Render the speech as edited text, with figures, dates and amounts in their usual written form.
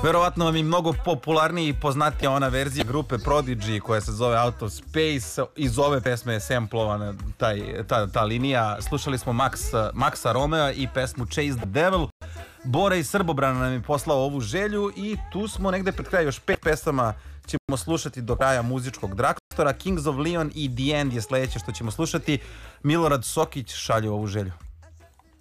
Verovatno vam je mnogo popularniji i poznatija ona verzija grupe Prodigy koja se zove Out of Space. Iz ove pesme je samplovana ta linija. Slušali smo Maxa Romea i pesmu Chase the Devil. Bora iz Srbobrana nam je poslao ovu želju i tu smo negde pred kraj. Još 5 pesama ćemo slušati do kraja muzičkog Drakstora. Kings of Leon i The End je sledeće što ćemo slušati. Milorad Sokić šalju ovu želju.